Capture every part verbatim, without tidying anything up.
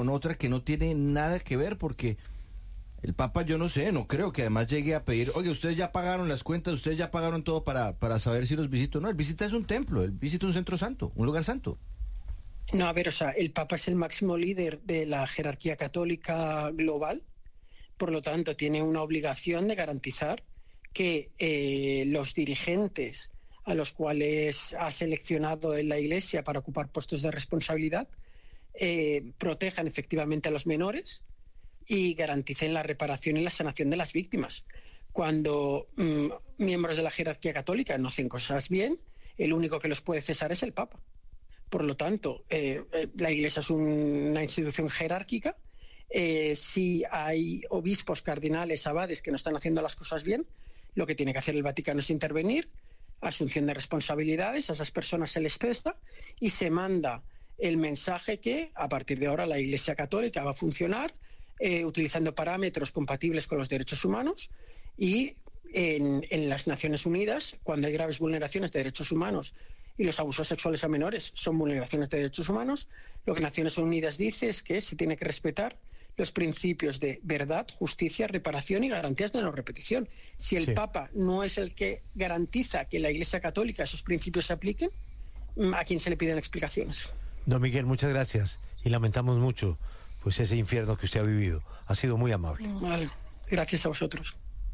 con otra que no tiene nada que ver, porque el Papa, yo no sé, no creo que además llegue a pedir, oye, ustedes ya pagaron las cuentas, ustedes ya pagaron todo para, para saber si los visito. No, él visita es un templo, él visita un centro santo, un lugar santo. No, a ver, o sea, el Papa es el máximo líder de la jerarquía católica global, por lo tanto tiene una obligación de garantizar que eh, los dirigentes a los cuales ha seleccionado en la Iglesia para ocupar puestos de responsabilidad eh, protejan efectivamente a los menores y garanticen la reparación y la sanación de las víctimas. Cuando mmm, miembros de la jerarquía católica no hacen cosas bien, el único que los puede cesar es el Papa. Por lo tanto, eh, eh, la Iglesia es un, una institución jerárquica. Eh, si hay obispos, cardinales, abades que no están haciendo las cosas bien, lo que tiene que hacer el Vaticano es intervenir, asunción de responsabilidades, a esas personas se les cesa y se manda el mensaje que a partir de ahora la Iglesia Católica va a funcionar eh, utilizando parámetros compatibles con los derechos humanos y en, en las Naciones Unidas, cuando hay graves vulneraciones de derechos humanos y los abusos sexuales a menores son vulneraciones de derechos humanos, lo que Naciones Unidas dice es que se tiene que respetar los principios de verdad, justicia, reparación y garantías de no repetición. Si el sí. Papa no es el que garantiza que en la Iglesia Católica esos principios se apliquen, ¿a quién se le piden explicaciones? Don Miguel, muchas gracias y lamentamos mucho pues ese infierno que usted ha vivido. Ha sido muy amable. Vale, gracias a vosotros.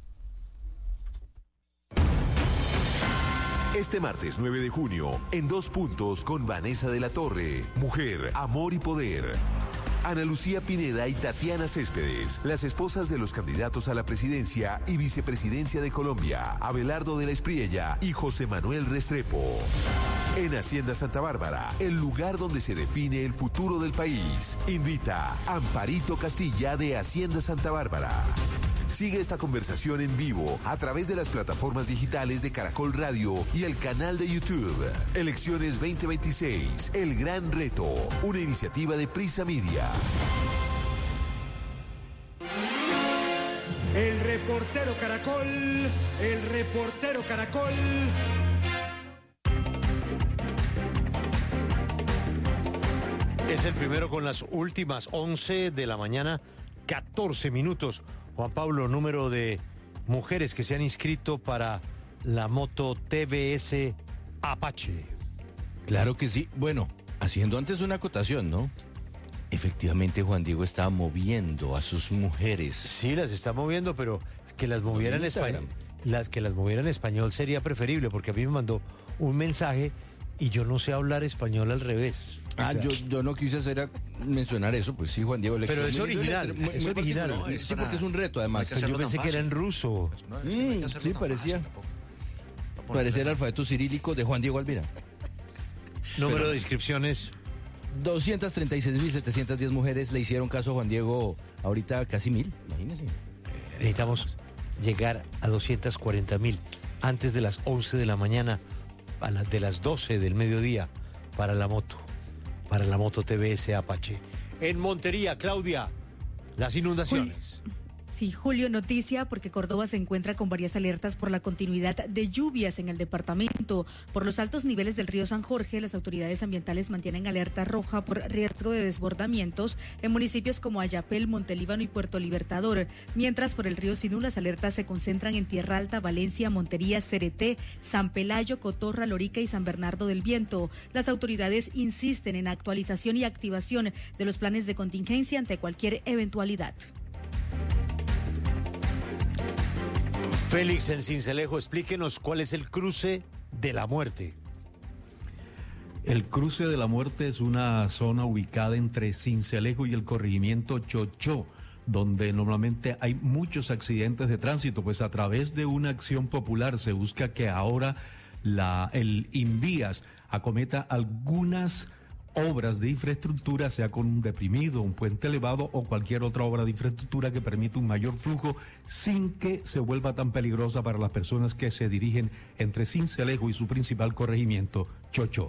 Este martes nueve de junio, en Dos Puntos con Vanessa de la Torre, Mujer, Amor y Poder. Ana Lucía Pineda y Tatiana Céspedes, las esposas de los candidatos a la presidencia y vicepresidencia de Colombia, Abelardo de la Espriella y José Manuel Restrepo. En Hacienda Santa Bárbara, el lugar donde se define el futuro del país. Invita Amparito Castilla de Hacienda Santa Bárbara. Sigue esta conversación en vivo a través de las plataformas digitales de Caracol Radio y el canal de YouTube. Elecciones veinte veintiséis, El Gran Reto, una iniciativa de Prisa Media. El reportero Caracol, el reportero Caracol. Es el primero con las últimas once de la mañana, catorce minutos. Juan Pablo, número de mujeres que se han inscrito para la moto T V S Apache. Claro que sí. Bueno, haciendo antes una acotación, ¿no? Efectivamente, Juan Diego está moviendo a sus mujeres. Sí, las está moviendo, pero que las moviera en español. Las que las moviera en español sería preferible, porque a mí me mandó un mensaje y yo no sé hablar español al revés. Ah, o sea, yo, yo no quise hacer a mencionar eso, pues sí, Juan Diego. Le pero es original, muy, es muy original. No, sí, sí, porque es un reto, además. Que yo pensé que era en ruso. No, mm, sí, parecía. Parecía el alfabeto cirílico de Juan Diego Alvira. Número pero, de inscripciones. doscientas treinta y seis mil setecientas diez mujeres le hicieron caso a Juan Diego, ahorita casi mil, imagínense. Necesitamos llegar a doscientas cuarenta mil antes de las once de la mañana, a las de las doce del mediodía, para la moto. Para la moto T V S Apache. En Montería, Claudia, las inundaciones. Uy. Sí, Julio, noticia porque Córdoba se encuentra con varias alertas por la continuidad de lluvias en el departamento. Por los altos niveles del río San Jorge, las autoridades ambientales mantienen alerta roja por riesgo de desbordamientos en municipios como Ayapel, Montelíbano y Puerto Libertador. Mientras por el río Sinú las alertas se concentran en Tierra Alta, Valencia, Montería, Cereté, San Pelayo, Cotorra, Lorica y San Bernardo del Viento. Las autoridades insisten en actualización y activación de los planes de contingencia ante cualquier eventualidad. Félix en Sincelejo, explíquenos cuál es el cruce de la muerte. El cruce de la muerte es una zona ubicada entre Sincelejo y el corregimiento Chochó, donde normalmente hay muchos accidentes de tránsito, pues a través de una acción popular se busca que ahora la, el Invías acometa algunas obras de infraestructura, sea con un deprimido, un puente elevado o cualquier otra obra de infraestructura que permita un mayor flujo sin que se vuelva tan peligrosa para las personas que se dirigen entre Sincelejo y su principal corregimiento, Chochó.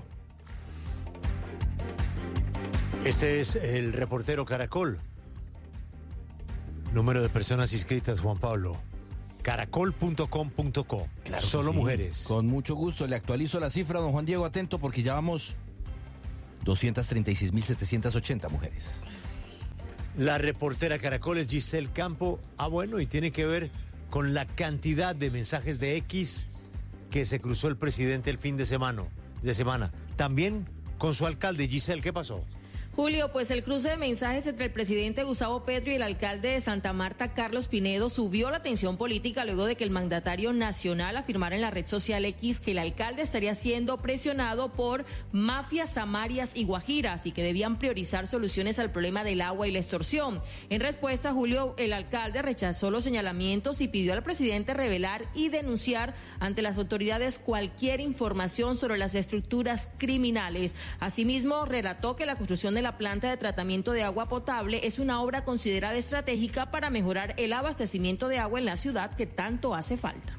Este es el reportero Caracol. Número de personas inscritas, Juan Pablo. caracol punto com punto co. Claro, solo sí. Mujeres. Con mucho gusto, le actualizo la cifra, don Juan Diego, atento porque ya vamos doscientas treinta y seis mil setecientas ochenta mujeres. La reportera Caracol es Giselle Campo. Ah, bueno, y tiene que ver con la cantidad de mensajes de X que se cruzó el presidente el fin de semana. De semana. También con su alcalde. Giselle, ¿qué pasó? Julio, pues el cruce de mensajes entre el presidente Gustavo Petro y el alcalde de Santa Marta, Carlos Pinedo, subió la tensión política luego de que el mandatario nacional afirmara en la red social X que el alcalde estaría siendo presionado por mafias samarias y guajiras y que debían priorizar soluciones al problema del agua y la extorsión. En respuesta, Julio, el alcalde rechazó los señalamientos y pidió al presidente revelar y denunciar ante las autoridades cualquier información sobre las estructuras criminales. Asimismo, relató que la construcción de la planta de tratamiento de agua potable es una obra considerada estratégica para mejorar el abastecimiento de agua en la ciudad que tanto hace falta.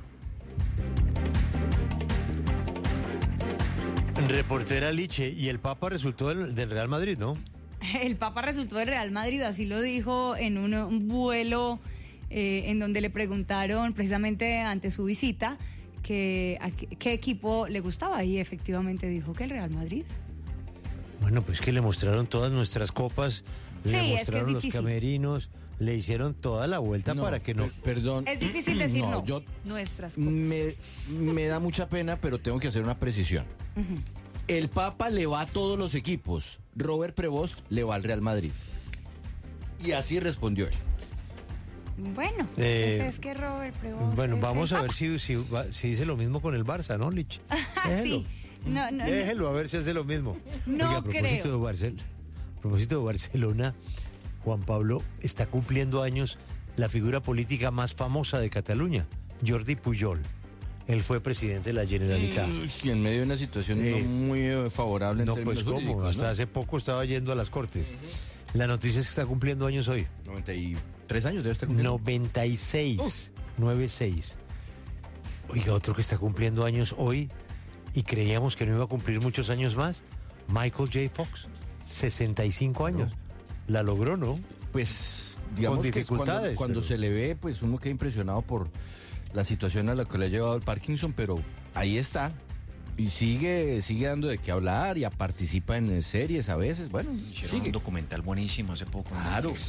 Reportera Liche, y el Papa resultó del, del Real Madrid, ¿no? El Papa resultó del Real Madrid, así lo dijo en un, un vuelo eh, en donde le preguntaron precisamente ante su visita que a qué, qué equipo le gustaba y efectivamente dijo que el Real Madrid. Bueno, pues que le mostraron todas nuestras copas, sí, le es que es mostraron los difícil. camerinos, le hicieron toda la vuelta No, para que no... per- perdón. Es difícil decir no. no, yo Nuestras copas. me, me da mucha pena, pero tengo que hacer una precisión. Uh-huh. El Papa le va a todos los equipos. Robert Prevost le va al Real Madrid. Y así respondió él. Bueno, Eh, pues es que Robert Prevost Bueno, es vamos el a ver Papa. si, si, va- si dice lo mismo con el Barça, ¿no, Lich? Déjelo. Sí. No, no, no. Déjelo a ver si hace lo mismo. No Oiga, a propósito creo. de Barcel- a propósito de Barcelona, Juan Pablo está cumpliendo años la figura política más famosa de Cataluña, Jordi Pujol. Él fue presidente de la Generalitat. Y en medio de una situación Eh, no muy eh, favorable en No, términos pues cómo, jurídicos, hasta ¿no? hace poco estaba yendo a las Cortes. La noticia es que está cumpliendo años hoy. noventa y tres años debe estar cumpliendo. noventa y seis. noventa y seis. Oiga, otro que está cumpliendo años hoy y creíamos que no iba a cumplir muchos años más, Michael J. Fox, sesenta y cinco años. La logró, ¿no? Pues digamos Con que es cuando, dificultades, cuando pero- se le ve, pues uno queda impresionado por la situación a la que le ha llevado el Parkinson, pero ahí está. Y sigue, sigue dando de qué hablar, ya participa en eh, series a veces, bueno, Hicieron sigue. un documental buenísimo hace poco. en Claro. Netflix.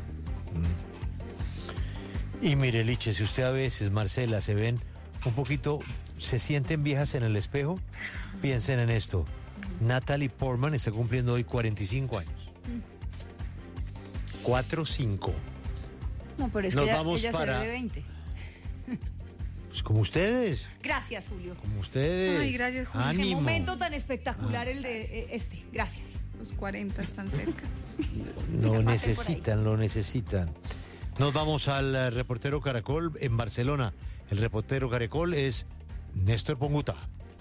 Y mire, Liche, si usted a veces, Marcela, se ven un poquito, se sienten viejas en el espejo, piensen en esto. Natalie Portman está cumpliendo hoy cuarenta y cinco años. cuatro cinco. No, pero es Nos que ella, vamos ella para- se ve de veinte. Pues como ustedes, Gracias, Julio. como ustedes. Ay, gracias, Julio. Qué Ánimo. momento tan espectacular el de eh, este. Gracias. Los cuarenta están cerca. Lo por ahí. necesitan, lo necesitan. Nos vamos al eh, reportero Caracol en Barcelona. El reportero Caracol es Néstor Ponguta.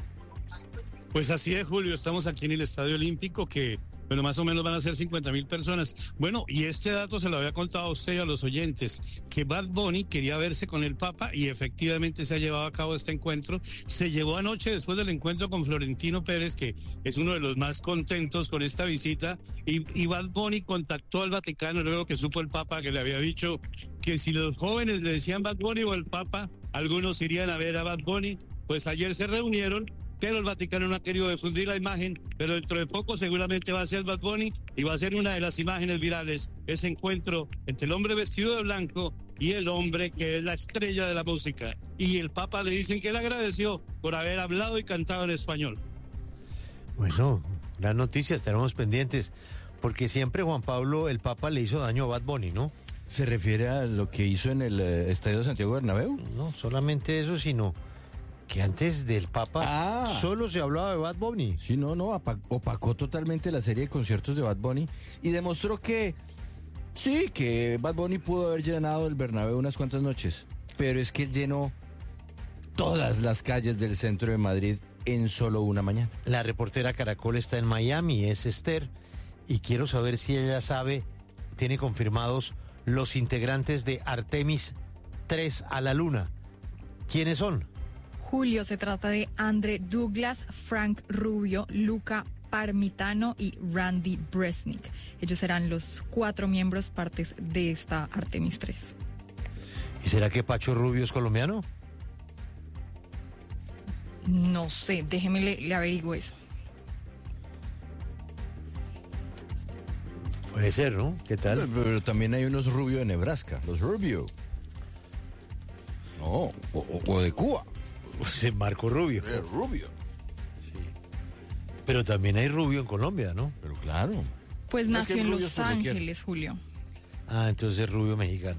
Pues así es, Julio, estamos aquí en el Estadio Olímpico, que bueno, más o menos van a ser cincuenta mil personas. Bueno, y este dato se lo había contado a usted y a los oyentes, que Bad Bunny quería verse con el Papa y efectivamente se ha llevado a cabo este encuentro. Se llevó anoche después del encuentro con Florentino Pérez, que es uno de los más contentos con esta visita, y, y Bad Bunny contactó al Vaticano luego que supo el Papa que le había dicho que si los jóvenes le decían Bad Bunny o el Papa, algunos irían a ver a Bad Bunny. Pues ayer se reunieron, pero el Vaticano no ha querido difundir la imagen, pero dentro de poco seguramente va a ser Bad Bunny y va a ser una de las imágenes virales, ese encuentro entre el hombre vestido de blanco y el hombre que es la estrella de la música. Y el Papa le dicen que le agradeció por haber hablado y cantado en español. Bueno, gran noticia, estaremos pendientes. Porque siempre Juan Pablo, el Papa, le hizo daño a Bad Bunny, ¿no? ¿Se refiere a lo que hizo en el eh, Estadio de Santiago Bernabéu? No, solamente eso, sino que antes del Papa Ah. solo se hablaba de Bad Bunny. Sí, no, no, apa- opacó totalmente la serie de conciertos de Bad Bunny y demostró que sí, que Bad Bunny pudo haber llenado el Bernabéu unas cuantas noches, pero es que llenó todas las calles del centro de Madrid en solo una mañana. La reportera Caracol está en Miami, es Esther, y quiero saber si ella sabe, tiene confirmados los integrantes de Artemis tres a la Luna. ¿Quiénes son? Julio, se trata de Andre Douglas, Frank Rubio, Luca Parmitano y Randy Bresnik. Ellos serán los cuatro miembros partes de esta Artemis tres. ¿Y será que Pacho Rubio es colombiano? No sé, déjeme le, le averiguo eso. Puede ser, ¿no? ¿Qué tal? Pero, pero también hay unos rubios de Nebraska, los Rubio. No, o, o- o de Cuba. Sí, Marco Rubio. Eh, Rubio. Pero también hay rubio en Colombia, ¿no? Pero claro. Pues No es que nació en rubio Los se lo quiere. Ángeles, Julio. Ah, entonces rubio mexicano.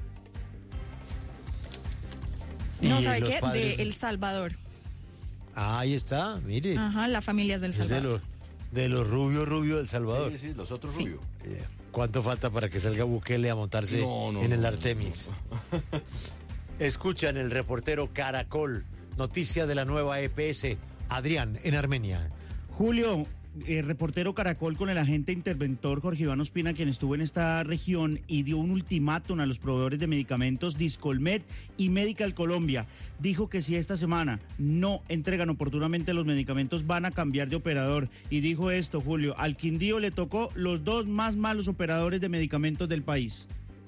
No, ¿Y ¿sabe los qué? padres? De El Salvador. Ah, ahí está, mire. Ajá, la familia es del Es de Salvador. los, de los rubios rubios del Salvador. Sí, sí, los otros Sí. rubios. Eh, ¿Cuánto falta para que salga Bukele a montarse No, no, en el no, Artemis? Escuchan el reportero Caracol, noticia de la nueva E P S. Adrián, en Armenia. Julio, eh, reportero Caracol con el agente interventor Jorge Iván Ospina, quien estuvo en esta región y dio un ultimátum a los proveedores de medicamentos Discolmed y Medical Colombia. Dijo que si esta semana no entregan oportunamente los medicamentos van a cambiar de operador. Y dijo esto, Julio, al Quindío le tocó los dos más malos operadores de medicamentos del país.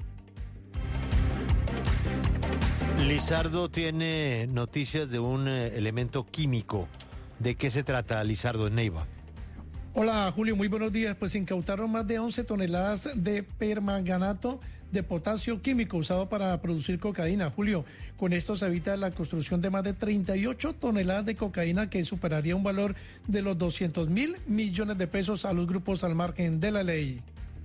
Lizardo tiene noticias de un eh, elemento químico. ¿De qué se trata, Lizardo, en Neiva? Hola Julio, muy buenos días. Pues incautaron más de once toneladas de permanganato de potasio químico usado para producir cocaína. Julio, con esto se evita la construcción de más de treinta y ocho toneladas de cocaína que superaría un valor de los doscientos mil millones de pesos a los grupos al margen de la ley.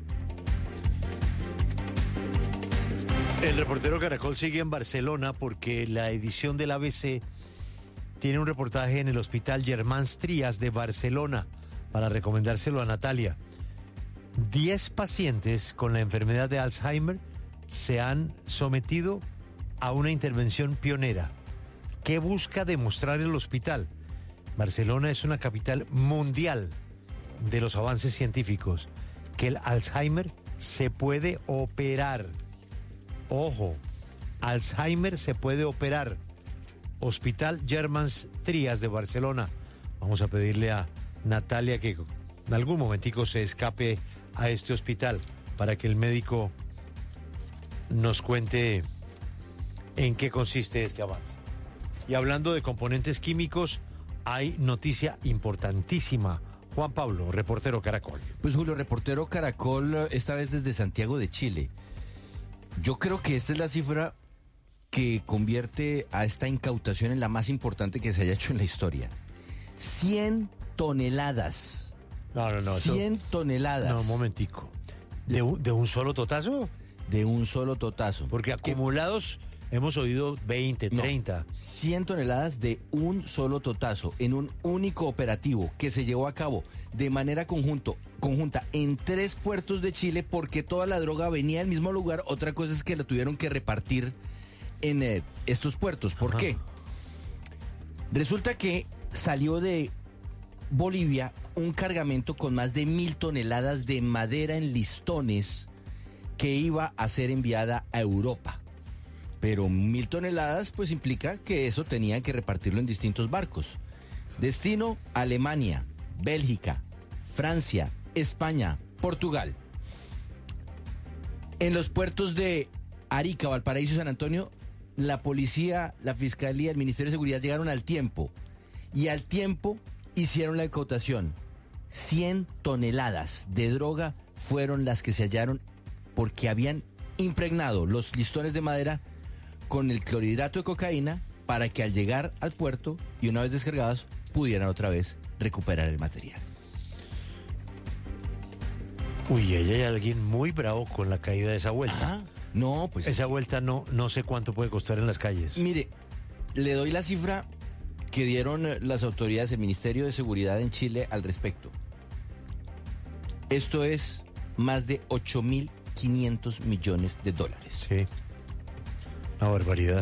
El reportero Caracol sigue en Barcelona porque la edición del A B C tiene un reportaje en el Hospital Germans Trias de Barcelona para recomendárselo a Natalia. Diez pacientes con la enfermedad de Alzheimer se han sometido a una intervención pionera. ¿Qué busca demostrar el hospital? Barcelona es una capital mundial de los avances científicos, que el Alzheimer se puede operar. Ojo, Alzheimer se puede operar. Hospital Germans Trias de Barcelona. Vamos a pedirle a Natalia que en algún momentico se escape a este hospital para que el médico nos cuente en qué consiste este avance. Y hablando de componentes químicos, hay noticia importantísima. Juan Pablo, reportero Caracol. Pues Julio, reportero Caracol, esta vez desde Santiago de Chile. Yo creo que esta es la cifra que convierte a esta incautación en la más importante que se haya hecho en la historia. cien toneladas. No, no, no. eso- cien toneladas. No, un momentico. ¿De un, de un solo totazo? De un solo totazo. Porque acumulados hemos oído veinte, No, treinta. cien toneladas de un solo totazo en un único operativo que se llevó a cabo de manera conjunto, conjunta en tres puertos de Chile porque toda la droga venía del mismo lugar. Otra cosa es que la tuvieron que repartir en eh, estos puertos. ¿Por Ajá. qué? Resulta que salió de Bolivia un cargamento con más de mil toneladas de madera en listones que iba a ser enviada a Europa. Pero mil toneladas pues implica que eso tenían que repartirlo en distintos barcos. Destino: Alemania, Bélgica, Francia, España, Portugal. En los puertos de Arica, Valparaíso y San Antonio, la policía, la fiscalía, el Ministerio de Seguridad llegaron al tiempo. Y al tiempo hicieron la incautación. cien toneladas de droga fueron las que se hallaron porque habían impregnado los listones de madera con el clorhidrato de cocaína para que al llegar al puerto y una vez descargados pudieran otra vez recuperar el material. Uy, ahí hay alguien muy bravo con la caída de esa vuelta. Ah, no, pues Esa vuelta no, no sé cuánto puede costar en las calles. mire, le doy la cifra que dieron eh, las autoridades del Ministerio de Seguridad en Chile al respecto. Esto es más de ocho mil quinientos millones de dólares. Sí. Una barbaridad.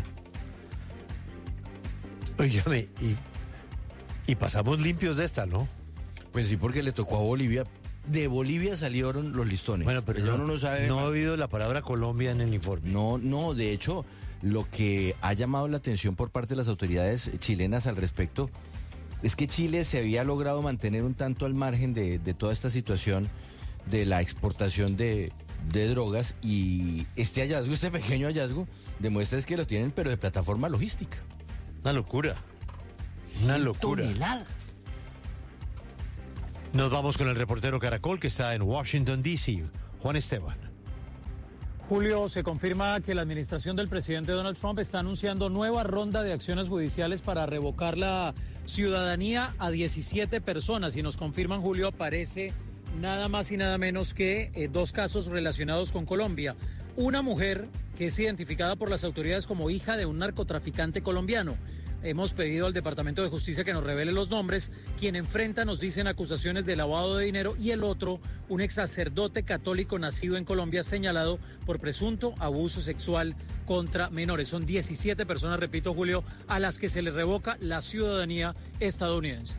Óigame, y, y pasamos limpios de esta, ¿no? Pues sí, porque le tocó a Bolivia. De Bolivia salieron los listones. Bueno, pero ya no, uno no sabe. no ha habido la palabra Colombia en el informe. No, no, de hecho, lo que ha llamado la atención por parte de las autoridades chilenas al respecto es que Chile se había logrado mantener un tanto al margen de, de toda esta situación de la exportación de, de drogas, y este hallazgo, este pequeño hallazgo, demuestra es que lo tienen pero de plataforma logística. Una locura. Una locura. Toneladas. Nos vamos con el reportero Caracol que está en Washington, D C Juan Esteban. Julio, se confirma que la administración del presidente Donald Trump está anunciando nueva ronda de acciones judiciales para revocar la ciudadanía a diecisiete personas y nos confirman, Julio, aparece nada más y nada menos que eh, dos casos relacionados con Colombia. Una mujer que es identificada por las autoridades como hija de un narcotraficante colombiano. Hemos pedido al Departamento de Justicia que nos revele los nombres. Quien enfrenta, nos dicen, acusaciones de lavado de dinero, y el otro, un ex sacerdote católico nacido en Colombia, señalado por presunto abuso sexual contra menores. Son diecisiete personas, repito, Julio, a las que se les revoca la ciudadanía estadounidense.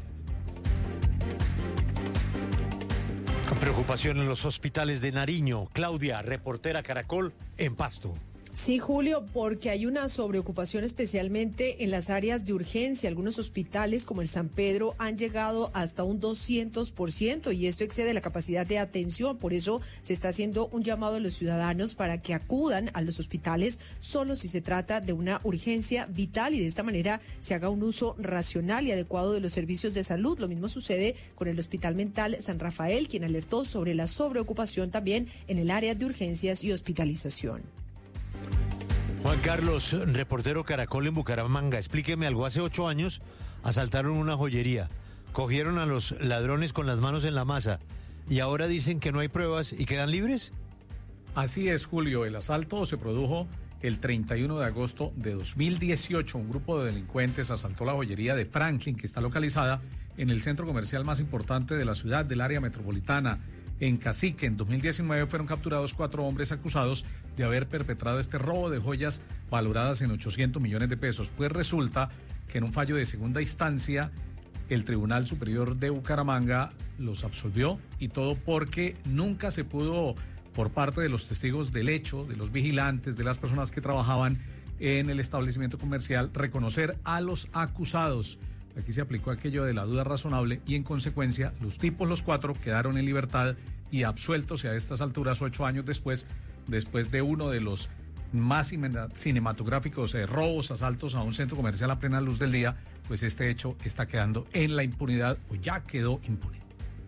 Con preocupación en los hospitales de Nariño. Claudia, reportera Caracol, en Pasto. Sí, Julio, porque hay una sobreocupación especialmente en las áreas de urgencia. Algunos hospitales, como el San Pedro, han llegado hasta un doscientos por ciento y esto excede la capacidad de atención. Por eso se está haciendo un llamado a los ciudadanos para que acudan a los hospitales solo si se trata de una urgencia vital y de esta manera se haga un uso racional y adecuado de los servicios de salud. Lo mismo sucede con el Hospital Mental San Rafael, quien alertó sobre la sobreocupación también en el área de urgencias y hospitalización. Juan Carlos, reportero Caracol en Bucaramanga, explíqueme algo. Hace ocho años asaltaron una joyería, cogieron a los ladrones con las manos en la masa y ahora dicen que no hay pruebas y quedan libres. Así es, Julio. El asalto se produjo el treinta y uno de agosto de dos mil dieciocho. Un grupo de delincuentes asaltó la joyería de Franklin, que está localizada en el centro comercial más importante de la ciudad, del área metropolitana. En Cacique, en dos mil diecinueve, fueron capturados cuatro hombres acusados de haber perpetrado este robo de joyas valoradas en ochocientos millones de pesos. Pues resulta que en un fallo de segunda instancia, el Tribunal Superior de Bucaramanga los absolvió, y todo porque nunca se pudo, por parte de los testigos del hecho, de los vigilantes, de las personas que trabajaban en el establecimiento comercial, reconocer a los acusados. Aquí se aplicó aquello de la duda razonable y en consecuencia los tipos, los cuatro, quedaron en libertad y absueltos, y a estas alturas, ocho años después, después de uno de los más cinematográficos eh, robos, asaltos a un centro comercial a plena luz del día, pues este hecho está quedando en la impunidad, o ya quedó impune.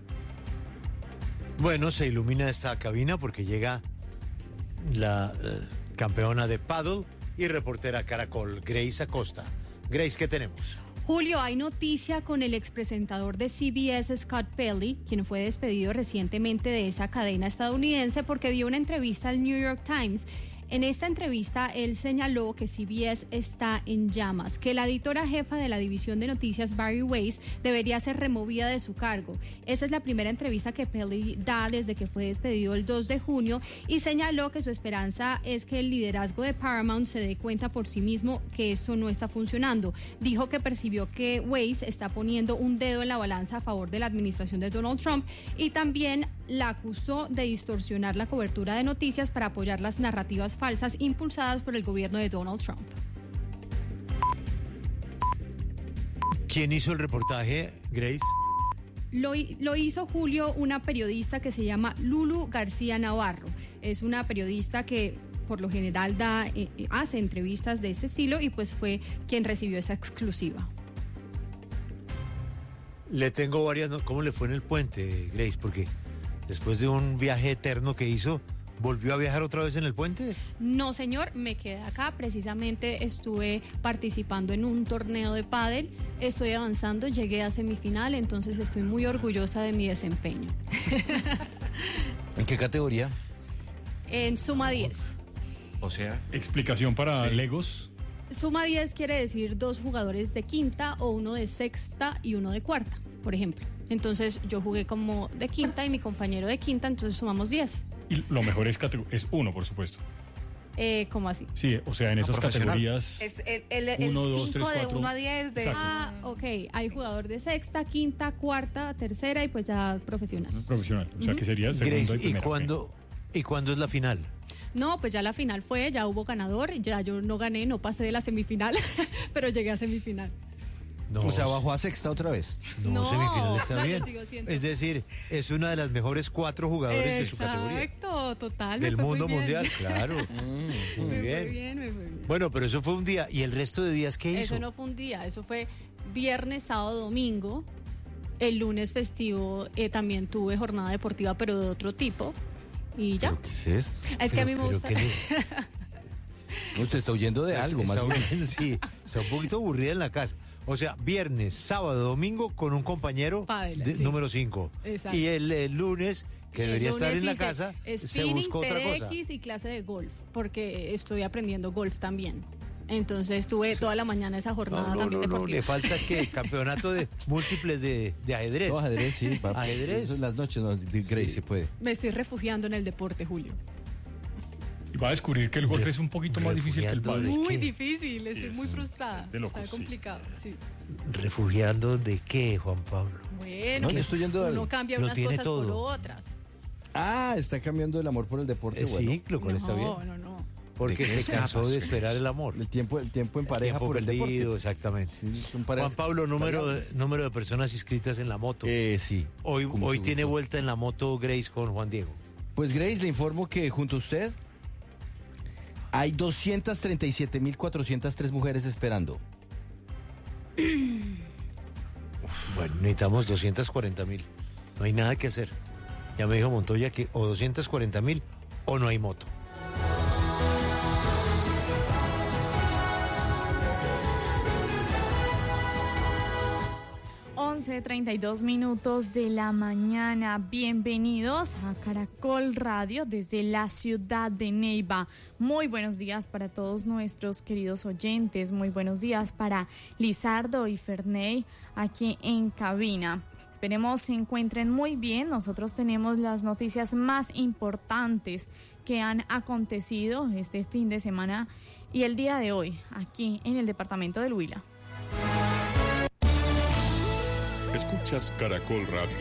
Bueno, se ilumina esta cabina porque llega la eh, campeona de paddle y reportera Caracol, Grace Acosta. Grace, ¿qué tenemos? Julio, hay noticia con el expresentador de C B S, Scott Pelley, quien fue despedido recientemente de esa cadena estadounidense porque dio una entrevista al New York Times. En esta entrevista, él señaló que C B S está en llamas, que la editora jefa de la división de noticias, Barry Weiss, debería ser removida de su cargo. Esa es la primera entrevista que Pelley da desde que fue despedido el dos de junio, y señaló que su esperanza es que el liderazgo de Paramount se dé cuenta por sí mismo que esto no está funcionando. Dijo que percibió que Weiss está poniendo un dedo en la balanza a favor de la administración de Donald Trump, y también la acusó de distorsionar la cobertura de noticias para apoyar las narrativas falsas impulsadas por el gobierno de Donald Trump. ¿Quién hizo el reportaje, Grace? Lo, lo hizo, Julio, una periodista que se llama Lulu García Navarro. Es una periodista que por lo general da, eh, hace entrevistas de ese estilo, y pues fue quien recibió esa exclusiva. Le tengo varias... ¿Cómo le fue en el puente, Grace? Porque después de un viaje eterno que hizo, ¿volvió a viajar otra vez en el puente? No, señor, me quedé acá. Precisamente estuve participando en un torneo de pádel. Estoy avanzando, llegué a semifinal, entonces estoy muy orgullosa de mi desempeño. ¿En qué categoría? En suma diez. O sea, explicación para sí. Legos. Suma diez quiere decir dos jugadores de quinta o uno de sexta y uno de cuarta, por ejemplo. Entonces yo jugué como de quinta y mi compañero de quinta, entonces sumamos diez. Y lo mejor es, es uno, por supuesto. Eh, ¿Cómo así? Sí, o sea, en esas categorías. Es el, el, el uno, dos, tres, de cuatro. uno a diez. De... Ah, ok. Hay jugador de sexta, quinta, cuarta, tercera y pues ya profesional. Profesional, o sea, Ujú. que sería segundo Grace, y primero. ¿y cuándo, ¿y cuándo es la final? No, pues ya la final fue, ya hubo ganador, ya yo no gané, no pasé de la semifinal, pero llegué a semifinal. No, o sea, bajó a sexta otra vez. No, No, semifinal o está sea, yo bien. sigo siendo- Es decir, es una de las mejores cuatro jugadores de su categoría. Exacto, total. me Del fue muy mundo bien. mundial, claro. Me Muy fue bien. bien, me fue bien. Bueno, pero eso fue un día. ¿Y el resto de días qué hizo? Eso no fue un día, eso fue viernes, sábado, domingo. El lunes festivo eh, también tuve jornada deportiva, pero de otro tipo. y ya. ¿Qué es eso? Es que a mí me gusta. Usted está huyendo de algo, más está, bien. Sí, está un poquito aburrida en la casa. O sea, viernes, sábado, domingo con un compañero Padela, de, sí. número cinco. Exacto. Y el, el lunes, que El debería lunes estar en la hice casa, se spinning, buscó otra cosa. T D X y clase de golf, porque estoy aprendiendo golf también. Entonces tuve toda la mañana esa jornada No, no, también no, no, deportiva. le falta que campeonato de múltiples de, de ajedrez. Todo ajedrez, sí. papi. Ajedrez. Eso en las noches, no, Grace, Sí. se puede. Me estoy refugiando en el deporte, Julio. Y va a descubrir que el golf es un poquito más difícil que el Refugiando pádel. ¿De Muy qué? difícil, estoy Es muy frustrada. de locos, Está sí. complicado, sí. ¿Refugiando de qué, Juan Pablo? Bueno, No, le estoy yendo a- uno cambia Lo unas tiene cosas por todo. otras. Ah, está cambiando el amor por el deporte. Eh, bueno. sí, lo cual está bien. No, no, no. Porque ¿De qué se se cansó llama? de esperar el amor. El tiempo, el tiempo en pareja Tiempo por el perdido, deporte. exactamente. Sí, son parejas Juan Pablo, número, variables. número de personas inscritas en la moto. Eh, sí. Hoy, con hoy mucho tiene gusto. vuelta en la moto Grace con Juan Diego. Pues Grace, le informo que junto a usted hay doscientas treinta y siete mil cuatrocientas tres mujeres esperando. Bueno, necesitamos doscientas cuarenta mil. No hay nada que hacer. Ya me dijo Montoya que o doscientas cuarenta mil o no hay moto. once treinta y dos minutos de la mañana. Bienvenidos a Caracol Radio desde la ciudad de Neiva. Muy buenos días para todos nuestros queridos oyentes. Muy buenos días para Lizardo y Ferney aquí en cabina. Esperemos se encuentren muy bien. Nosotros tenemos las noticias más importantes que han acontecido este fin de semana y el día de hoy aquí en el departamento del Huila. Escuchas Caracol Radio.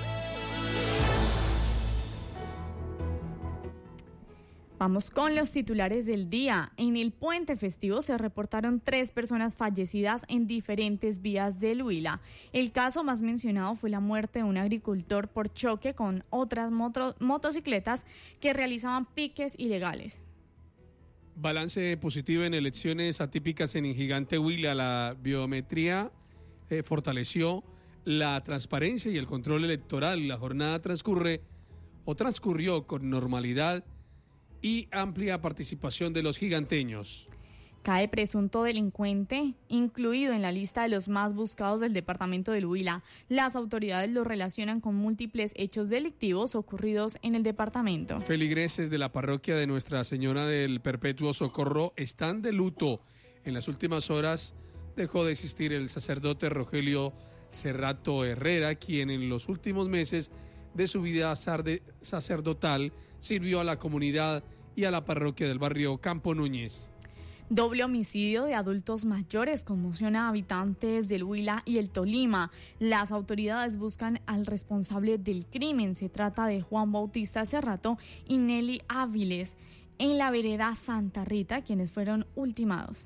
Vamos con los titulares del día. En el puente festivo se reportaron tres personas fallecidas en diferentes vías del Huila. El caso más mencionado fue la muerte de un agricultor por choque con otras moto- motocicletas que realizaban piques ilegales. Balance positivo en elecciones atípicas en el gigante Huila. La biometría eh, fortaleció la transparencia y el control electoral. La jornada transcurre o transcurrió con normalidad y amplia participación de los giganteños. Cae presunto delincuente, incluido en la lista de los más buscados del departamento del Huila. Las autoridades lo relacionan con múltiples hechos delictivos ocurridos en el departamento. Feligreses de la parroquia de Nuestra Señora del Perpetuo Socorro están de luto. En las últimas horas dejó de existir el sacerdote Rogelio Cerrato Herrera, quien en los últimos meses de su vida sacerdotal sirvió a la comunidad y a la parroquia del barrio Campo Núñez. Doble homicidio de adultos mayores conmociona a habitantes del Huila y el Tolima. Las autoridades buscan al responsable del crimen. Se trata de Juan Bautista Cerrato y Nelly Áviles en la vereda Santa Rita, quienes fueron ultimados.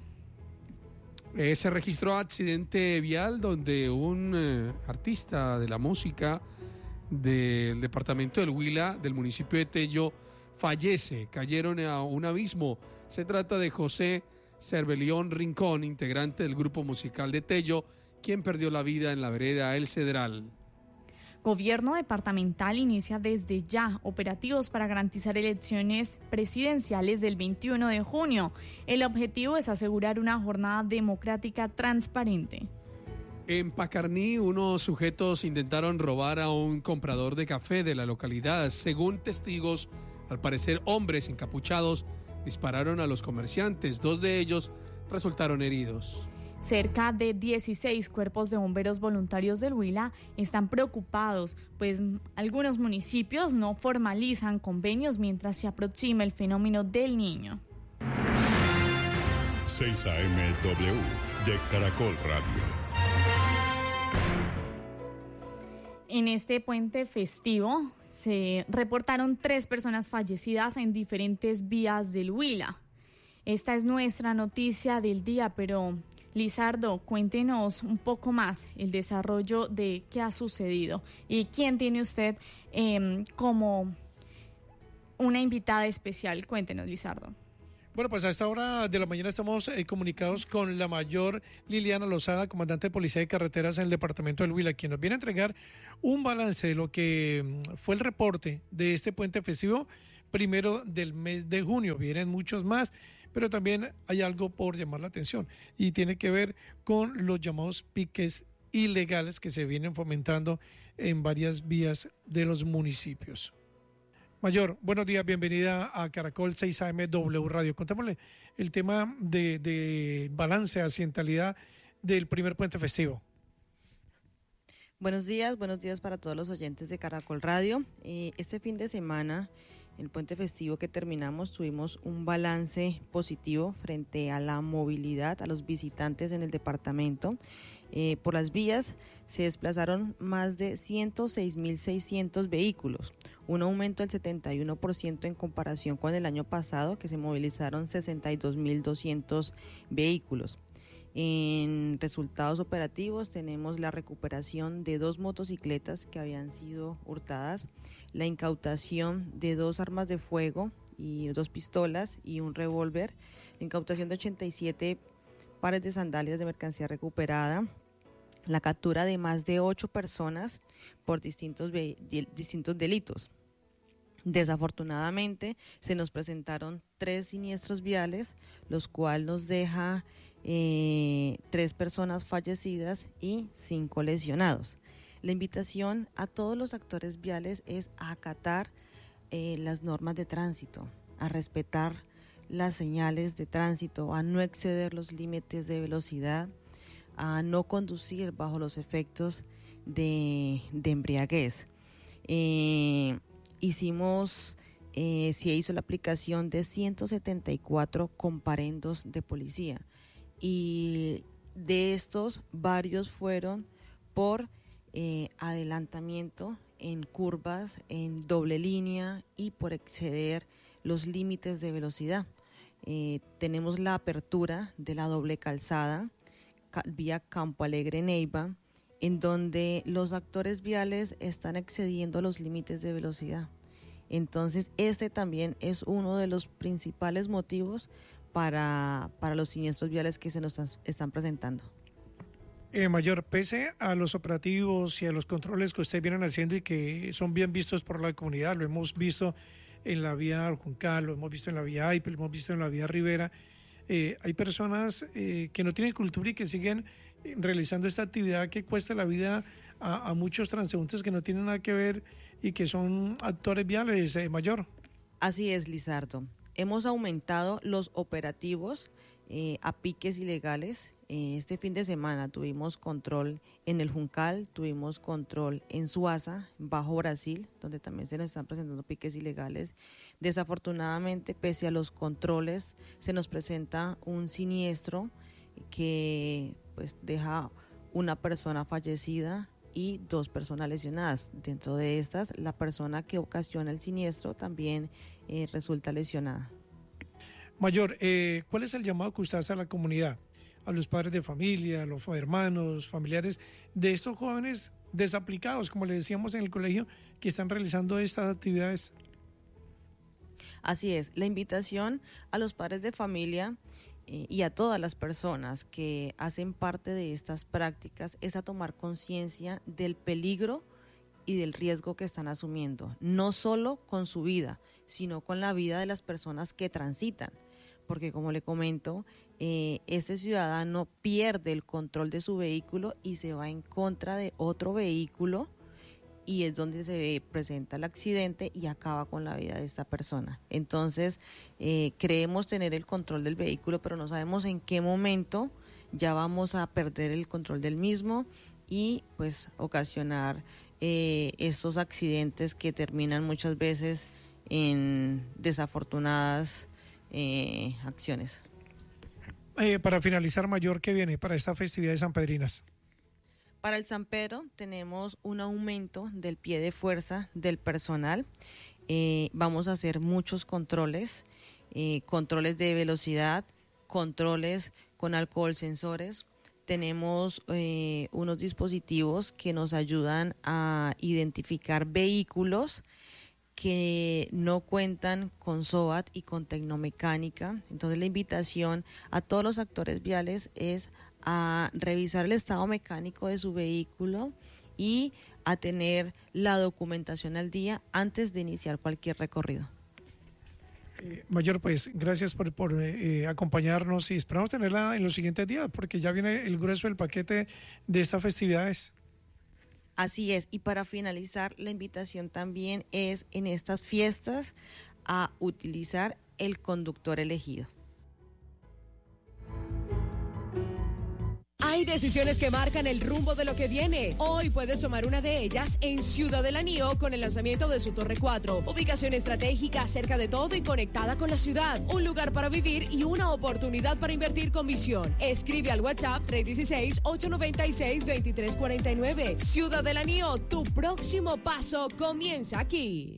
Eh, se registró accidente vial donde un eh, artista de la música del departamento del Huila, del municipio de Tello, fallece. Cayeron a un abismo. Se trata de José Cervelión Rincón, integrante del grupo musical de Tello, quien perdió la vida en la vereda El Cedral. Gobierno departamental inicia desde ya operativos para garantizar elecciones presidenciales del veintiuno de junio. El objetivo es asegurar una jornada democrática transparente. En Pacarní, unos sujetos intentaron robar a un comprador de café de la localidad. Según testigos, al parecer hombres encapuchados dispararon a los comerciantes. Dos de ellos resultaron heridos. Cerca de dieciséis cuerpos de bomberos voluntarios del Huila están preocupados, pues algunos municipios no formalizan convenios mientras se aproxima el fenómeno del Niño. seis A M W de Caracol Radio. En este puente festivo se reportaron tres personas fallecidas en diferentes vías del Huila. Esta es nuestra noticia del día, pero Lizardo, cuéntenos un poco más el desarrollo de qué ha sucedido y quién tiene usted eh, como una invitada especial. Cuéntenos, Lizardo. Bueno, pues a esta hora de la mañana estamos eh, comunicados con la mayor Liliana Lozada, comandante de Policía de Carreteras en el departamento del Huila, quien nos viene a entregar un balance de lo que fue el reporte de este puente festivo primero del mes de junio. Vienen muchos más, pero también hay algo por llamar la atención y tiene que ver con los llamados piques ilegales que se vienen fomentando en varias vías de los municipios. Mayor, buenos días, bienvenida a Caracol seis A M W Radio. Contémosle el tema de, de balance, accidentalidad del primer puente festivo. Buenos días, buenos días para todos los oyentes de Caracol Radio. Eh, este fin de semana, el puente festivo que terminamos, tuvimos un balance positivo frente a la movilidad, a los visitantes en el departamento. Eh, por las vías se desplazaron más de ciento seis mil seiscientos vehículos, un aumento del setenta y uno por ciento en comparación con el año pasado, que se movilizaron sesenta y dos mil doscientos vehículos. En resultados operativos tenemos la recuperación de dos motocicletas que habían sido hurtadas, la incautación de dos armas de fuego y dos pistolas y un revólver, la incautación de ochenta y siete pares de sandalias de mercancía recuperada, la captura de más de ocho personas por distintos, distintos delitos. Desafortunadamente se nos presentaron tres siniestros viales, los cuales nos deja eh, tres personas fallecidas y cinco lesionados. La invitación a todos los actores viales es a acatar eh, las normas de tránsito, a respetar las señales de tránsito, a no exceder los límites de velocidad, a no conducir bajo los efectos de, de embriaguez. Eh, hicimos, eh, se hizo la aplicación de ciento setenta y cuatro comparendos de policía y de estos varios fueron por eh, adelantamiento en curvas, en doble línea y por exceder los límites de velocidad. Eh, tenemos la apertura de la doble calzada vía Campo Alegre Neiva, en donde los actores viales están excediendo los límites de velocidad. Entonces, este también es uno de los principales motivos para, para los siniestros viales que se nos están presentando. Eh, Mayor, pese a los operativos y a los controles que ustedes vienen haciendo y que son bien vistos por la comunidad, lo hemos visto en la vía Juncal, lo hemos visto en la vía Aipe, lo hemos visto en la vía Rivera, Eh, hay personas eh, que no tienen cultura y que siguen eh, realizando esta actividad que cuesta la vida a, a muchos transeúntes que no tienen nada que ver y que son actores viales, eh, Mayor. Así es, Lizardo. Hemos aumentado los operativos eh, a piques ilegales. Eh, este fin de semana tuvimos control en el Juncal, tuvimos control en Suaza, Bajo Brasil, donde también se nos están presentando piques ilegales. Desafortunadamente, pese a los controles, se nos presenta un siniestro que pues deja una persona fallecida y dos personas lesionadas. Dentro de estas, la persona que ocasiona el siniestro también eh, resulta lesionada. Mayor, eh, ¿cuál es el llamado que usted hace a la comunidad, a los padres de familia, a los hermanos, familiares de estos jóvenes desaplicados, como le decíamos en el colegio, que están realizando estas actividades? Así es, la invitación a los padres de familia eh, y a todas las personas que hacen parte de estas prácticas es a tomar conciencia del peligro y del riesgo que están asumiendo, no solo con su vida, sino con la vida de las personas que transitan, porque como le comento, eh, este ciudadano pierde el control de su vehículo y se va en contra de otro vehículo, y es donde se presenta el accidente y acaba con la vida de esta persona. Entonces, eh, creemos tener el control del vehículo, pero no sabemos en qué momento ya vamos a perder el control del mismo y pues ocasionar eh, estos accidentes que terminan muchas veces en desafortunadas eh, acciones. Eh, para finalizar, Mayor, ¿qué viene para esta festividad de San Pedrinas? Para el San Pedro tenemos un aumento del pie de fuerza del personal. Eh, vamos a hacer muchos controles, eh, controles de velocidad, controles con alcohol sensores. Tenemos eh, unos dispositivos que nos ayudan a identificar vehículos que no cuentan con SOAT y con tecnomecánica. Entonces la invitación a todos los actores viales es a revisar el estado mecánico de su vehículo y a tener la documentación al día antes de iniciar cualquier recorrido. Eh, Mayor, pues gracias por, por eh, acompañarnos y esperamos tenerla en los siguientes días porque ya viene el grueso del paquete de estas festividades. Así es, y para finalizar, la invitación también es en estas fiestas a utilizar el conductor elegido. Hay decisiones que marcan el rumbo de lo que viene. Hoy puedes tomar una de ellas en Ciudad del Anillo con el lanzamiento de su Torre cuatro. Ubicación estratégica cerca de todo y conectada con la ciudad. Un lugar para vivir y una oportunidad para invertir con visión. Escribe al WhatsApp tres uno seis, ocho nueve seis, dos tres cuatro nueve. Ciudad del Anillo, tu próximo paso comienza aquí.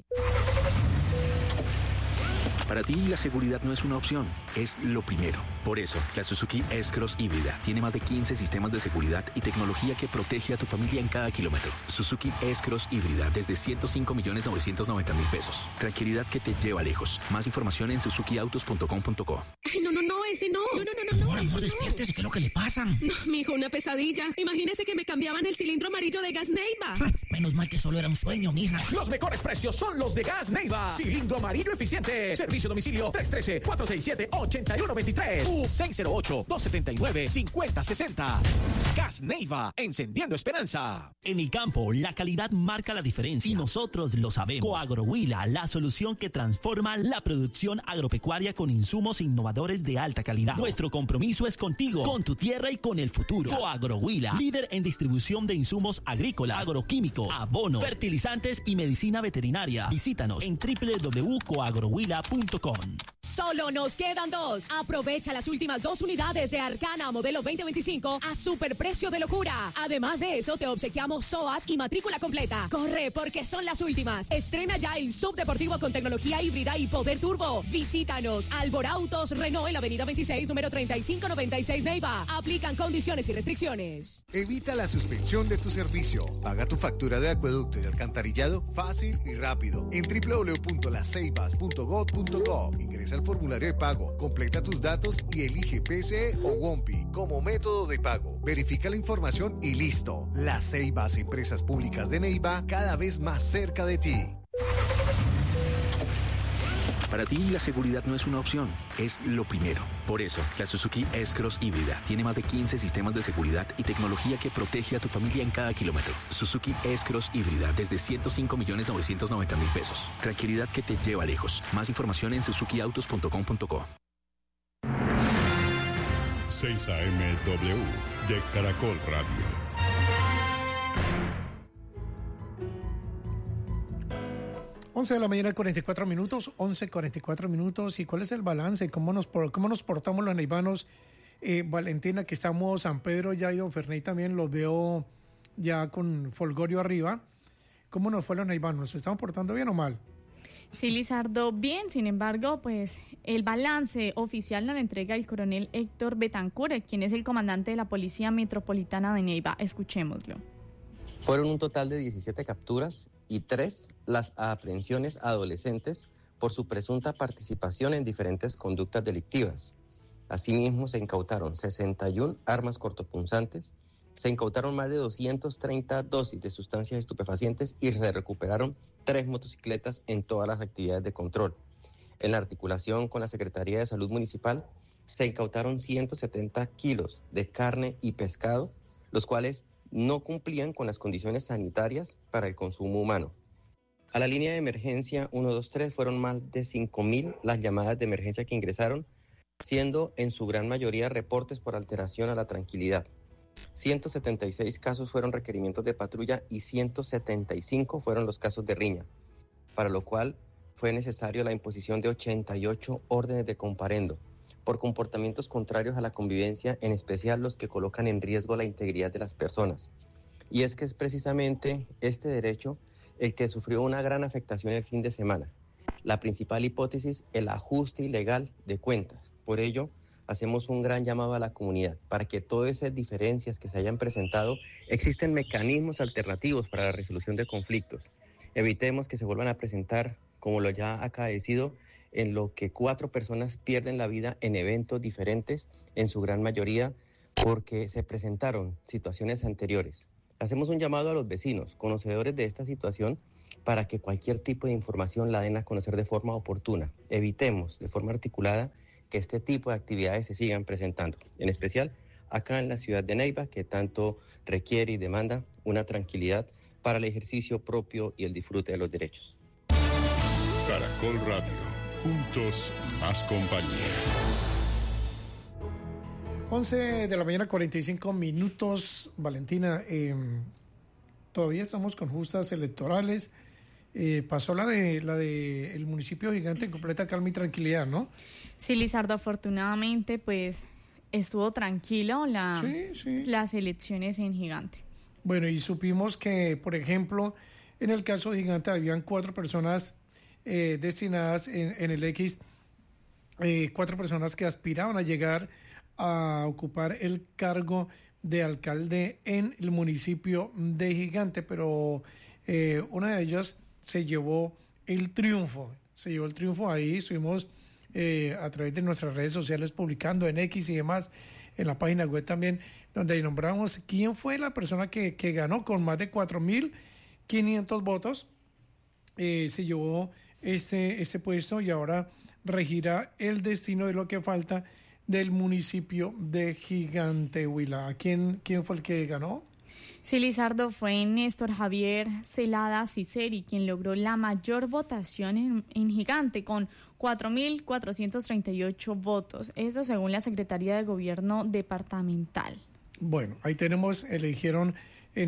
Para ti la seguridad no es una opción, es lo primero. Por eso, la Suzuki S-Cross híbrida tiene más de quince sistemas de seguridad y tecnología que protege a tu familia en cada kilómetro. Suzuki S-Cross híbrida desde ciento cinco millones novecientos noventa mil pesos. Tranquilidad que te lleva lejos. Más información en suzuki autos punto com punto co. Ay, no, no, no, ese no. No, no, no, no. Amor, amor, despiértese, ¿qué es lo que le pasa? No, mijo, una pesadilla. Imagínese que me cambiaban el cilindro amarillo de Gas Neiva. Menos mal que solo era un sueño, mija. Los mejores precios son los de Gas Neiva. Cilindro amarillo eficiente. Servicio a domicilio tres uno tres, cuatro seis siete, ocho uno dos tres u seis cero ocho, dos siete nueve, cinco cero seis cero. Gas Neiva, encendiendo esperanza. En el campo, la calidad marca la diferencia y nosotros lo sabemos. Coagrohuila, la solución que transforma la producción agropecuaria con insumos innovadores de alta calidad. Nuestro compromiso es contigo, con tu tierra y con el futuro. Coagrohuila, líder en distribución de insumos agrícolas, agroquímicos, abonos, fertilizantes y medicina veterinaria. Visítanos en doble u doble u doble u punto coagrohuila punto com. Solo nos quedan dos. Aprovecha las últimas dos unidades de Arcana modelo veinte veinticinco a superprecio de locura. Además de eso, te obsequiamos S O A T y matrícula completa. Corre, porque son las últimas. Estrena ya el subdeportivo con tecnología híbrida y poder turbo. Visítanos. Alborautos Renault en la avenida veintiséis, número treinta y cinco noventa y seis Neiva. Aplican condiciones y restricciones. Evita la suspensión de tu servicio. Paga tu factura de acueducto y alcantarillado fácil y rápido en doble u doble u doble u punto las ceibas punto gov punto co. Ingresa al formulario de pago, completa tus datos y elige P C E o WOMPI como método de pago. Verifica la información y listo. Las Ceibas, empresas públicas de Neiva, cada vez más cerca de ti. Para ti la seguridad no es una opción, es lo primero. Por eso, la Suzuki S-Cross híbrida tiene más de quince sistemas de seguridad y tecnología que protege a tu familia en cada kilómetro. Suzuki S-Cross híbrida desde ciento cinco millones novecientos noventa mil pesos. Tranquilidad que te lleva lejos. Más información en suzuki autos punto com punto co. seis A M W de Caracol Radio. once de la mañana, cuarenta y cuatro minutos, once, cuarenta y cuatro minutos. ¿Y cuál es el balance? ¿Cómo nos, cómo nos portamos los neivanos? Eh, Valentina, que estamos, San Pedro ya y Don Ferney también los veo ya con folgorio arriba. ¿Cómo nos fue los neivanos? ¿Nos estamos portando bien o mal? Sí, Lizardo, bien. Sin embargo, pues el balance oficial lo entrega el coronel Héctor Betancur, quien es el comandante de la Policía Metropolitana de Neiva. Escuchémoslo. Fueron un total de diecisiete capturas y tres las aprehensiones a adolescentes por su presunta participación en diferentes conductas delictivas. Asimismo, se incautaron sesenta y una armas cortopunzantes, se incautaron más de doscientas treinta dosis de sustancias estupefacientes y se recuperaron tres motocicletas en todas las actividades de control. En la articulación con la Secretaría de Salud Municipal, se incautaron ciento setenta kilos de carne y pescado, los cuales no cumplían con las condiciones sanitarias para el consumo humano. A la línea de emergencia ciento veintitrés fueron más de cinco mil las llamadas de emergencia que ingresaron, siendo en su gran mayoría reportes por alteración a la tranquilidad. ciento setenta y seis casos fueron requerimientos de patrulla y ciento setenta y cinco fueron los casos de riña, para lo cual fue necesario la imposición de ochenta y ocho órdenes de comparendo por comportamientos contrarios a la convivencia, en especial los que colocan en riesgo la integridad de las personas. Y es que es precisamente este derecho el que sufrió una gran afectación el fin de semana. La principal hipótesis, el ajuste ilegal de cuentas. Por ello, hacemos un gran llamado a la comunidad para que todas esas diferencias que se hayan presentado, existen mecanismos alternativos para la resolución de conflictos. Evitemos que se vuelvan a presentar, como lo ya ha acaecido, en lo que cuatro personas pierden la vida en eventos diferentes, en su gran mayoría, porque se presentaron situaciones anteriores. Hacemos un llamado a los vecinos, conocedores de esta situación, para que cualquier tipo de información la den a conocer de forma oportuna. Evitemos de forma articulada que este tipo de actividades se sigan presentando, en especial acá en la ciudad de Neiva, que tanto requiere y demanda una tranquilidad para el ejercicio propio y el disfrute de los derechos. Caracol Radio, juntos más compañía. once de la mañana, cuarenta y cinco minutos. Valentina, eh, todavía estamos con justas electorales. Eh, pasó la de la de el municipio gigante en completa calma y tranquilidad, ¿no? Sí, Lizardo, afortunadamente, pues estuvo tranquilo la, sí, sí. las elecciones en Gigante. Bueno, y supimos que, por ejemplo, en el caso de Gigante habían cuatro personas eh, destinadas en, en el X, eh, cuatro personas que aspiraban a llegar a ocupar el cargo de alcalde en el municipio de Gigante, pero eh, una de ellas se llevó el triunfo, se llevó el triunfo ahí, estuvimos eh, a través de nuestras redes sociales publicando en X y demás, en la página web también, donde nombramos quién fue la persona que, que ganó con más de cuatro mil quinientos votos, eh, se llevó este, este puesto y ahora regirá el destino de lo que falta del municipio de Gigante, Huila. ¿Quién, quién fue el que ganó? Sí, Lizardo, fue Néstor Javier Celada Ciceri quien logró la mayor votación en, en Gigante con cuatro mil cuatrocientos treinta y ocho votos, eso según la Secretaría de Gobierno Departamental. Bueno, ahí tenemos, eligieron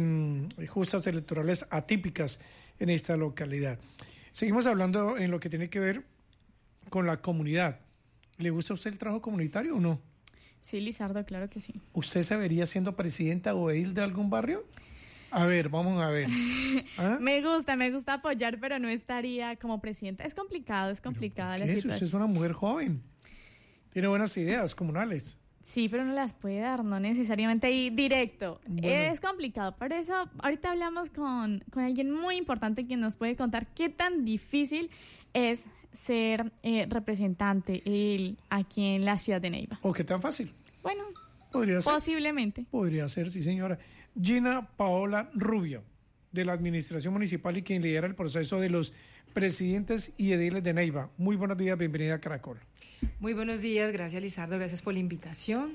en justas electorales atípicas en esta localidad. Seguimos hablando en lo que tiene que ver con la comunidad. ¿Le gusta a usted el trabajo comunitario o no? Sí, Lizardo, claro que sí. ¿Usted se vería siendo presidenta o edil de algún barrio? A ver, vamos a ver. ¿Ah? Me gusta, me gusta apoyar, pero no estaría como presidenta. Es complicado, es complicada la situación. Usted es una mujer joven. Tiene buenas ideas comunales. Sí, pero no las puede dar, no necesariamente ahí directo. Bueno. Es complicado. Por eso ahorita hablamos con, con alguien muy importante quien nos puede contar qué tan difícil es ser eh, representante él aquí en la ciudad de Neiva. ¿O qué tan fácil? Bueno, podría ser. Posiblemente. Podría ser, sí, señora. Gina Paola Rubio, de la Administración Municipal y quien lidera el proceso de los presidentes y ediles de Neiva. Muy buenos días, bienvenida a Caracol. Muy buenos días, gracias Lizardo, gracias por la invitación.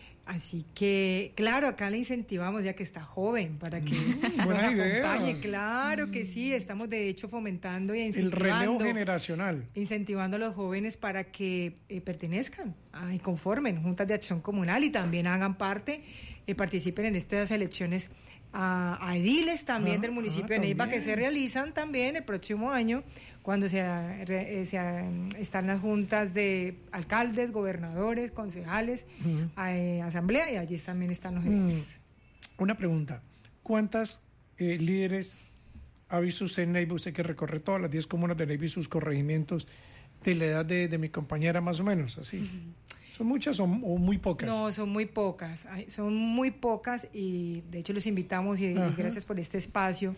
Así que, claro, acá le incentivamos ya que está joven para que nos Buena idea. acompañe. Claro que sí, estamos de hecho fomentando y incentivando. El relevo generacional. Incentivando a los jóvenes para que eh, pertenezcan ah, y conformen juntas de acción comunal y también hagan parte, eh, participen en estas elecciones a, a ediles también ah, del municipio ah, de Neiva que se realizan también el próximo año cuando se, eh, se están las juntas de alcaldes, gobernadores, concejales, uh-huh. eh, asamblea y allí también están los ediles. Mm. Una pregunta, ¿cuántas eh, líderes ha visto usted en Neiva, usted que recorre todas las diez comunas de Neiva y sus corregimientos de la edad de, de mi compañera más o menos, así? Uh-huh. ¿Son muchas o, o muy pocas? No, son muy pocas, son muy pocas y de hecho los invitamos y, y gracias por este espacio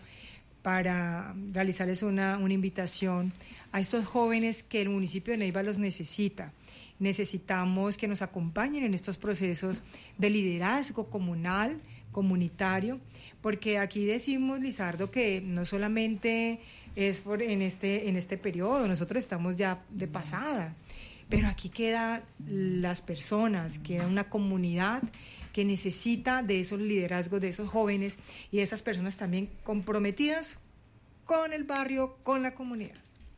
para realizarles una, una invitación a estos jóvenes que el municipio de Neiva los necesita. Necesitamos que nos acompañen en estos procesos de liderazgo comunal, comunitario, porque aquí decimos, Lizardo, que no solamente es por en este, en este periodo, nosotros estamos ya de pasada, pero aquí quedan las personas, queda una comunidad que necesita de esos liderazgos, de esos jóvenes y de esas personas también comprometidas con el barrio, con la comunidad.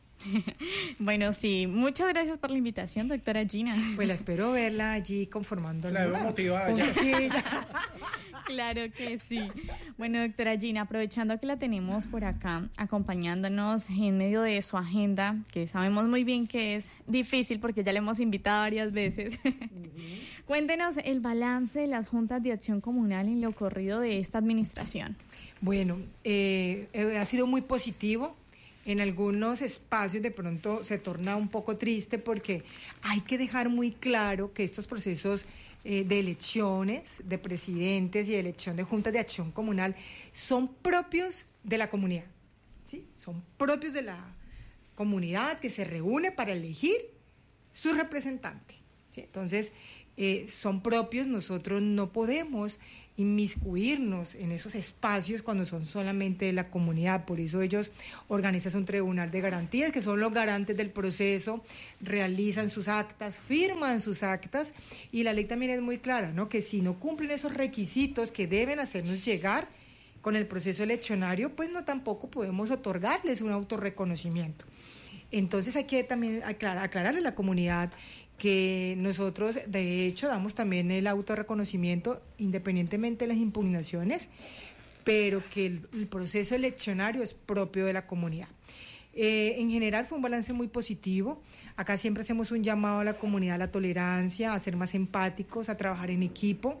Bueno, sí, muchas gracias por la invitación, doctora Gina. Pues la espero verla allí conformando. La veo motivada ya. Sí, ya. Claro que sí. Bueno, doctora Gina, aprovechando que la tenemos por acá, acompañándonos en medio de su agenda, que sabemos muy bien que es difícil porque ya le hemos invitado varias veces. Uh-huh. Cuéntenos el balance de las juntas de acción comunal en lo ocurrido de esta administración. Bueno, eh, ha sido muy positivo. En algunos espacios de pronto se torna un poco triste porque hay que dejar muy claro que estos procesos eh, de elecciones de presidentes y de elección de juntas de acción comunal son propios de la comunidad, ¿sí? Son propios de la comunidad que se reúne para elegir su representante, ¿sí? Entonces, eh, son propios, nosotros no podemos inmiscuirnos en esos espacios cuando son solamente de la comunidad. Por eso ellos organizan un tribunal de garantías, que son los garantes del proceso, realizan sus actas, firman sus actas, y la ley también es muy clara, ¿no? Que si no cumplen esos requisitos que deben hacernos llegar con el proceso eleccionario, pues no tampoco podemos otorgarles un autorreconocimiento. Entonces hay que también aclarar, aclararle a la comunidad que nosotros de hecho damos también el autorreconocimiento independientemente de las impugnaciones, pero que el, el proceso eleccionario es propio de la comunidad. Eh, en general fue un balance muy positivo. Acá siempre hacemos un llamado a la comunidad a la tolerancia, a ser más empáticos, a trabajar en equipo,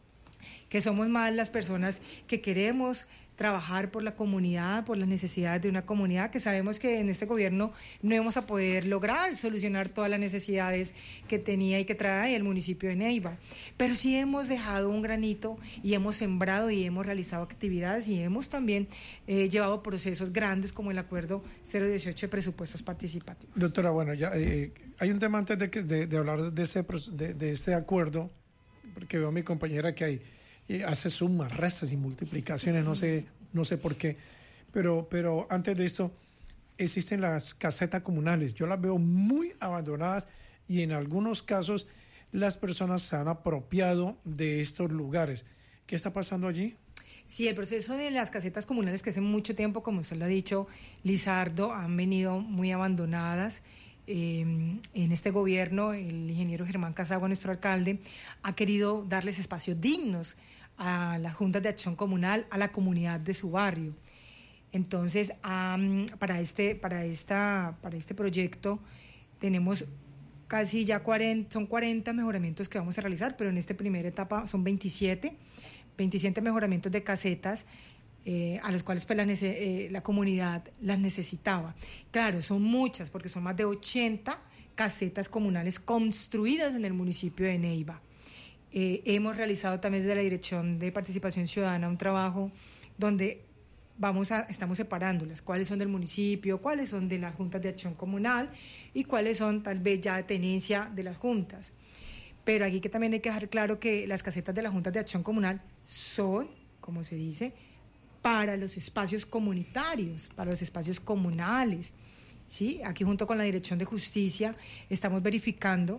que somos más las personas que queremos trabajar por la comunidad, por las necesidades de una comunidad, que sabemos que en este gobierno no íbamos a poder lograr solucionar todas las necesidades que tenía y que trae el municipio de Neiva, pero sí hemos dejado un granito y hemos sembrado y hemos realizado actividades y hemos también eh, llevado procesos grandes como el acuerdo cero dieciocho de presupuestos participativos. Doctora, bueno, ya eh, hay un tema antes de, que, de, de hablar de, ese, de, de este acuerdo, porque veo a mi compañera que hay y hace sumas, restas y multiplicaciones, no sé, no sé por qué, pero, pero antes de esto existen las casetas comunales. Yo las veo muy abandonadas y en algunos casos las personas se han apropiado de estos lugares. ¿Qué está pasando allí? Sí, el proceso de las casetas comunales, que hace mucho tiempo, como usted lo ha dicho, Lizardo, han venido muy abandonadas. Eh, en este gobierno, el ingeniero Germán Casagua, nuestro alcalde, ha querido darles espacios dignos a las juntas de acción comunal, a la comunidad de su barrio. Entonces, um, para, este, para, esta, para este proyecto tenemos casi ya cuarenta, son cuarenta mejoramientos que vamos a realizar, pero en esta primera etapa son veintisiete, veintisiete mejoramientos de casetas, Eh, a los cuales pues, la, eh, la comunidad las necesitaba. Claro, son muchas, porque son más de ochenta casetas comunales construidas en el municipio de Neiva. Eh, hemos realizado también desde la Dirección de Participación Ciudadana un trabajo donde vamos a, estamos separándolas, cuáles son del municipio, cuáles son de las juntas de acción comunal y cuáles son tal vez ya de tenencia de las juntas. Pero aquí que también hay que dejar claro que las casetas de las juntas de acción comunal son, como se dice, para los espacios comunitarios, para los espacios comunales, ¿sí? Aquí junto con la Dirección de Justicia estamos verificando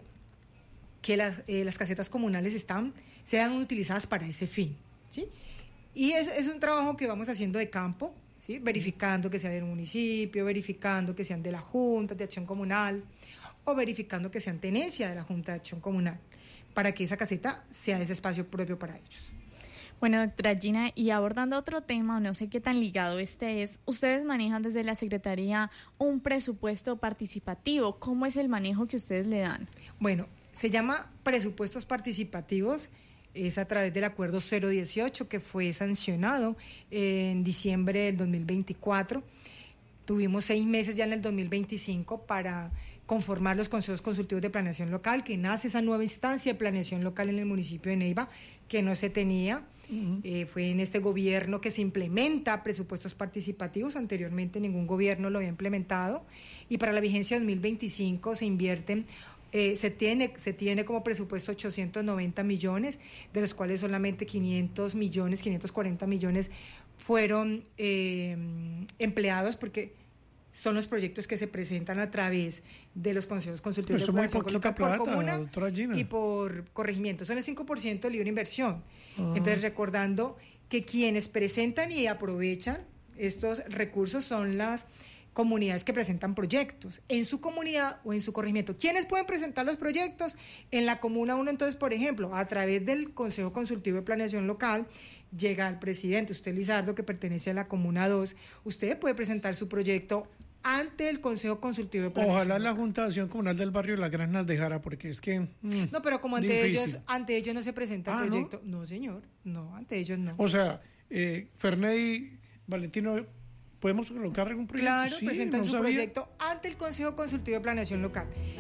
que las, eh, las casetas comunales están, sean utilizadas para ese fin, ¿sí? Y es, es un trabajo que vamos haciendo de campo, ¿sí? Verificando que sean del municipio, verificando que sean de la Junta de Acción Comunal o verificando que sean tenencia de la Junta de Acción Comunal, para que esa caseta sea ese espacio propio para ellos. Bueno, doctora Gina, y abordando otro tema, no sé qué tan ligado este es, ustedes manejan desde la Secretaría un presupuesto participativo. ¿Cómo es el manejo que ustedes le dan? Bueno, se llama presupuestos participativos, es a través del acuerdo cero dieciocho que fue sancionado en diciembre del dos mil veinticuatro. Tuvimos seis meses ya en el dos mil veinticinco para conformar los consejos consultivos de planeación local, que nace esa nueva instancia de planeación local en el municipio de Neiva, que no se tenía. Uh-huh. Eh, fue en este gobierno que se implementa presupuestos participativos, anteriormente ningún gobierno lo había implementado, y para la vigencia dos mil veinticinco se invierten, eh, se tiene, se tiene como presupuesto ochocientos noventa millones, de los cuales solamente quinientos millones, quinientos cuarenta millones fueron eh, empleados, porque son los proyectos que se presentan a través de los consejos consultivos de planeación local por comuna y por corregimiento. Son el cinco por ciento de libre inversión. Uh-huh. Entonces, recordando que quienes presentan y aprovechan estos recursos son las comunidades que presentan proyectos en su comunidad o en su corregimiento. ¿Quiénes pueden presentar los proyectos? En la Comuna uno, entonces, por ejemplo, a través del Consejo Consultivo de Planeación Local, llega el presidente, usted Lizardo, que pertenece a la Comuna dos, usted puede presentar su proyecto ante el Consejo Consultivo de Planeación. Ojalá la Junta de Acción Comunal del Barrio La Gran nos dejara, porque es que... Mm, no, pero como ante ellos, ante ellos no se presenta el ah, proyecto. ¿No? no, señor, no, ante ellos no. O sea, eh, Ferney, Valentino, ¿podemos colocar algún proyecto? Claro, sí, presentan no su sabía. proyecto ante el Consejo Consultivo de Planeación Local.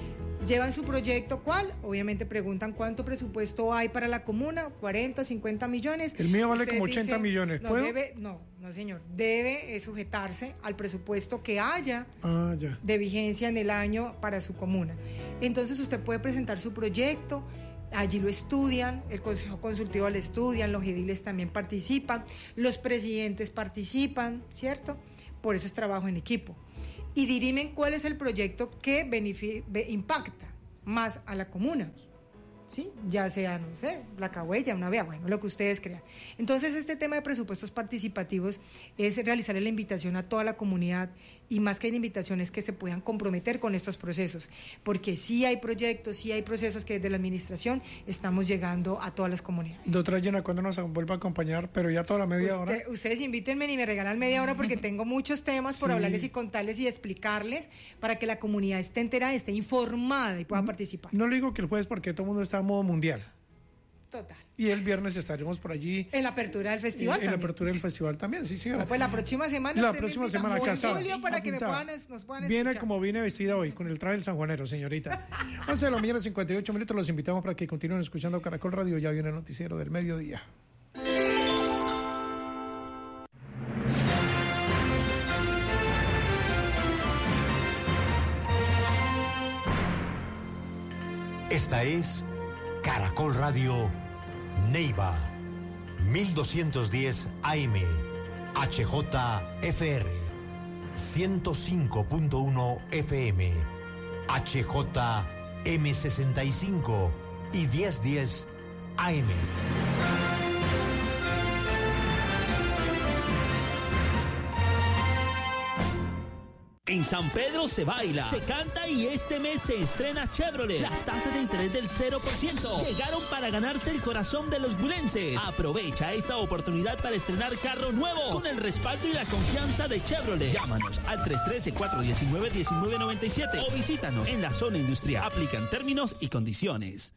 Llevan su proyecto, ¿cuál? Obviamente preguntan cuánto presupuesto hay para la comuna, cuarenta, cincuenta millones. El mío vale Ustedes como ochenta dicen, millones, no, ¿puedo? Debe, no, no señor, debe eh, sujetarse al presupuesto que haya Ah, ya. de vigencia en el año para su comuna. Entonces usted puede presentar su proyecto, allí lo estudian, el Consejo Consultivo lo estudian, los ediles también participan, los presidentes participan, ¿cierto? Por eso es trabajo en equipo. Y dirimen cuál es el proyecto que benefic- be- impacta más a la comuna, ¿sí? Ya sea, no sé, la Cahuella, una vía, bueno, lo que ustedes crean. Entonces, este tema de presupuestos participativos es realizarle la invitación a toda la comunidad y más que la invitación es que se puedan comprometer con estos procesos, porque sí hay proyectos, sí hay procesos que desde la administración estamos llegando a todas las comunidades. Doctora Jenna, ¿cuándo nos vuelve a acompañar? Pero ya toda la media Usted- hora. Ustedes invítenme y me regalan media hora porque tengo muchos temas por Sí. hablarles y contarles y explicarles para que la comunidad esté enterada, esté informada y pueda participar. No le digo que el jueves porque todo el mundo está en modo mundial. Total. Y el viernes estaremos por allí. En la apertura del festival En, en la también. apertura del festival también, sí, señora. No, pues la próxima semana. La usted me próxima invita semana, muy casada. julio para que me Apuntada. puedan, nos puedan Viene escuchar. como viene vestida hoy, con el traje del sanjuanero, señorita. once de la mañana, cincuenta y ocho minutos. Los invitamos para que continúen escuchando Caracol Radio. Ya viene el noticiero del mediodía. Esta es Caracol Radio Neiva, mil doscientos diez A M, H J F R, ciento cinco punto uno F M, H J M sesenta y cinco y diez diez A M. En San Pedro se baila, se canta y este mes se estrena Chevrolet. Las tasas de interés del cero por ciento llegaron para ganarse el corazón de los bulenses. Aprovecha esta oportunidad para estrenar carro nuevo con el respaldo y la confianza de Chevrolet. Llámanos al tres uno tres, cuatro uno nueve, uno nueve nueve siete o visítanos en la zona industrial. Aplican términos y condiciones.